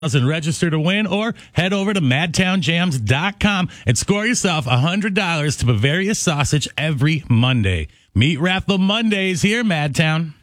and register to win, or head over to madtownjams.com and score yourself $100 to Bavaria's Sausage every Monday. Meat Raffle Mondays here, Madtown.